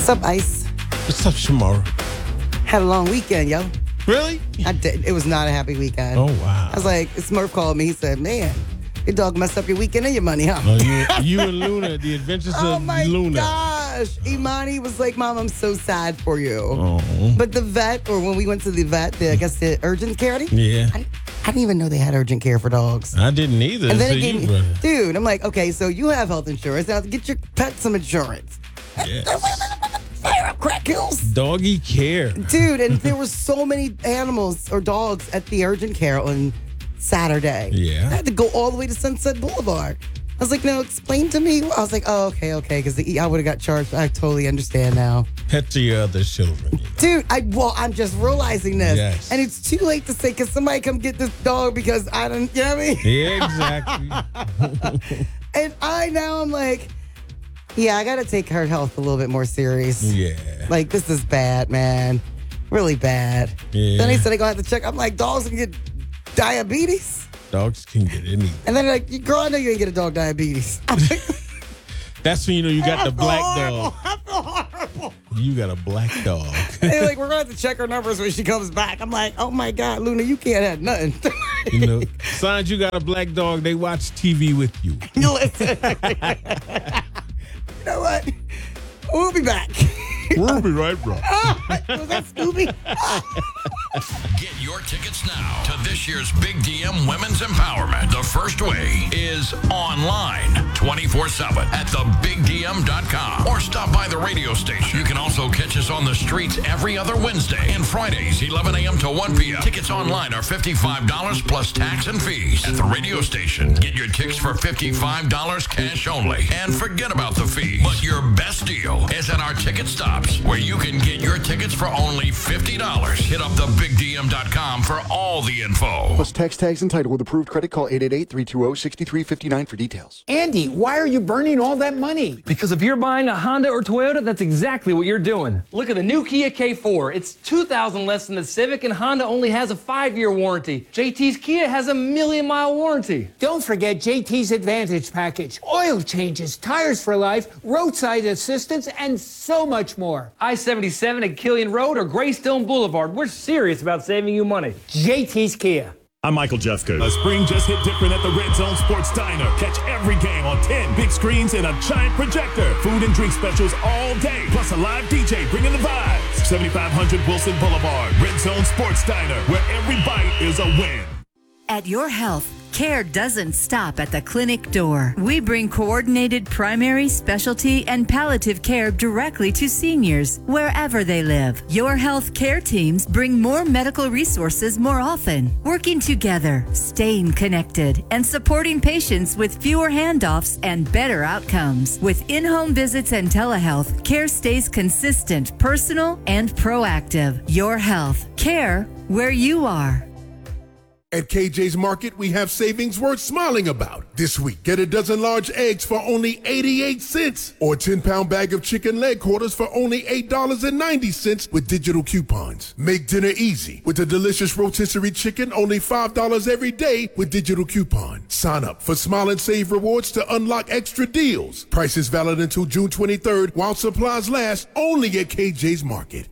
up, Ice? What's up, Shamara? Had a long weekend, yo. Really? I did. It was not a happy weekend. Oh, wow. I was like, Smurf called me. He said, man, your dog messed up your weekend and your money, huh? Oh, you and Luna, the adventures Oh of my Luna. gosh. Imani was like, Mom, I'm so sad for you. Oh. But the vet, or when we went to the vet, the urgent care, Yeah. I didn't even know they had urgent care for dogs. I didn't either. And then so it gave you me, brother. dude, I'm like, okay, so you have health insurance. Now get your pet some insurance. Yes. Fire up crack hills. Doggy care. Dude, and there were so many animals or dogs at the urgent care on Saturday. Yeah. I had to go all the way to Sunset Boulevard. I was like, no, explain to me. I was like, oh, okay, because I would have got charged. I totally understand now. Pet to your other children. Dude, I'm just realizing this. Yes. And it's too late to say, can somebody come get this dog because I don't, you know what I mean? Yeah, exactly. And I'm like, yeah, I got to take her health a little bit more serious. Yeah. Like, this is bad, man. Really bad. Yeah. Then they said they're going to have to check. I'm like, dogs can get diabetes? Dogs can get anything. And then they're like, girl, I know you ain't get a dog diabetes. I'm like, That's when you know you got the black horrible. dog. I feel horrible. You got a black dog. They're like, we're going to have to check her numbers when she comes back. I'm like, oh my God, Luna, you can't have nothing. You know, signs you got a black dog, they watch TV with you. You listen. You know what? We'll be back. We'll be right back. Was that Scooby? Get your tickets now to this year's Big DM Women's Empowerment. The first way is online 24/7 at thebigdm.com or stop by the radio station. You can also catch us on the streets every other Wednesday and Fridays, 11 a.m. to 1 p.m. Tickets online are $55 plus tax and fees at the radio station. Get your tickets for $55 cash only and forget about the fee. But your best deal is at our ticket stops where you can get your tickets for only $50. Hit up thebigdm.com for all the info. Plus tags and title with approved credit. Call 888-320-6359 for details. Andy, why are you burning all that money? Because if you're buying a Honda or Toyota, that's exactly what you're doing. Look at the new Kia K4. It's $2,000 less than the Civic, and Honda only has a 5-year warranty. JT's Kia has a 1,000,000-mile warranty. Don't forget JT's Advantage package. Oil changes, tires for life, roadside assistance, and so much more. I-77 at Killian Road or Greystone Boulevard. We're serious about saving you money. JT's Kia. I'm Michael Jeffco. The spring just hit different at the Red Zone Sports Diner. Catch every game on 10 big screens and a giant projector. Food and drink specials all day, plus a live DJ bringing the vibes. 7500 Wilson Boulevard, Red Zone Sports Diner, where every bite is a win. At Your Health, care doesn't stop at the clinic door. We bring coordinated primary, specialty, and palliative care directly to seniors, wherever they live. Your Health care teams bring more medical resources more often, working together, staying connected, and supporting patients with fewer handoffs and better outcomes. With in-home visits and telehealth, care stays consistent, personal, and proactive. Your Health, care where you are. At KJ's Market, we have savings worth smiling about. This week, get a dozen large eggs for only 88 cents or a 10-pound bag of chicken leg quarters for only $8.90 with digital coupons. Make dinner easy with a delicious rotisserie chicken, only $5 every day with digital coupon. Sign up for Smile and Save rewards to unlock extra deals. Prices valid until June 23rd while supplies last, only at KJ's Market.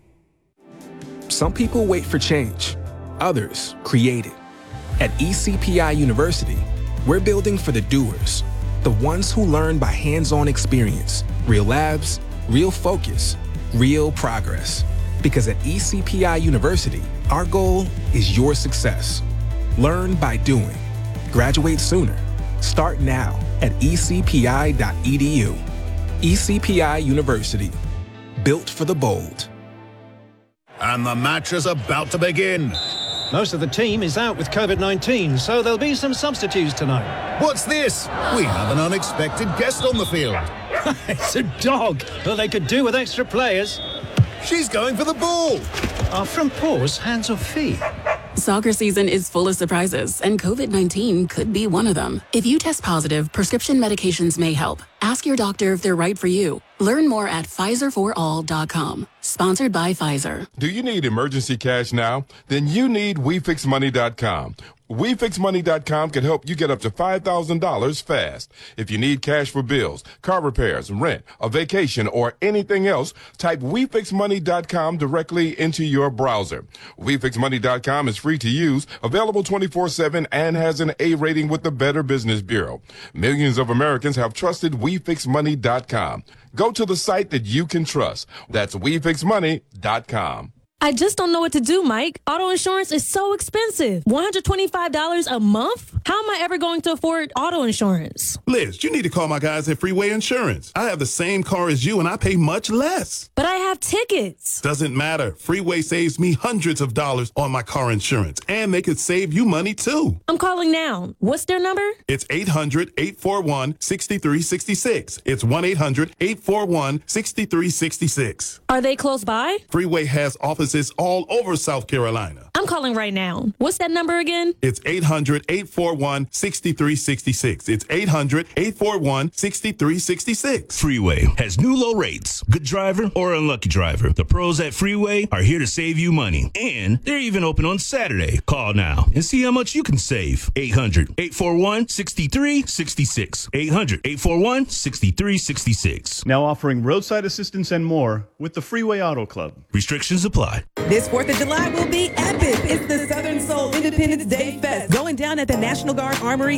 Some people wait for change. Others create it. At ECPI University, we're building for the doers, the ones who learn by hands-on experience, real labs, real focus, real progress. Because at ECPI University, our goal is your success. Learn by doing. Graduate sooner. Start now at ecpi.edu. ECPI University, built for the bold. And the match is about to begin. Most of the team is out with COVID-19, so there'll be some substitutes tonight. What's this? We have an unexpected guest on the field. It's a dog, but they could do with extra players. She's going for the ball. Are front paws hands or feet? Soccer season is full of surprises, and COVID-19 could be one of them. If you test positive, prescription medications may help. Ask your doctor if they're right for you. Learn more at PfizerForAll.com. Sponsored by Pfizer. Do you need emergency cash now? Then you need WeFixMoney.com. WeFixMoney.com can help you get up to $5,000 fast. If you need cash for bills, car repairs, rent, a vacation, or anything else, type WeFixMoney.com directly into your browser. WeFixMoney.com is free to use, available 24/7, and has an A rating with the Better Business Bureau. Millions of Americans have trusted WeFixMoney.com. Go to the site that you can trust. That's WeFixMoney.com. I just don't know what to do, Mike. Auto insurance is so expensive. $125 a month? How am I ever going to afford auto insurance? Liz, you need to call my guys at Freeway Insurance. I have the same car as you and I pay much less. But I have tickets. Doesn't matter. Freeway saves me hundreds of dollars on my car insurance, and they could save you money too. I'm calling now. What's their number? It's 800-841-6366. It's 1-800-841-6366. Are they close by? Freeway has offices all over South Carolina. I'm calling right now. What's that number again? It's 800-841-6366. It's 800-841-6366. Freeway has new low rates. Good driver or unlucky driver, the pros at Freeway are here to save you money. And they're even open on Saturday. Call now and see how much you can save. 800-841-6366. 800-841-6366. Now offering roadside assistance and more with the Freeway Auto Club. Restrictions apply. This 4th of July will be epic. It's the Southern Soul Independence Day Fest going down at the National Guard Armory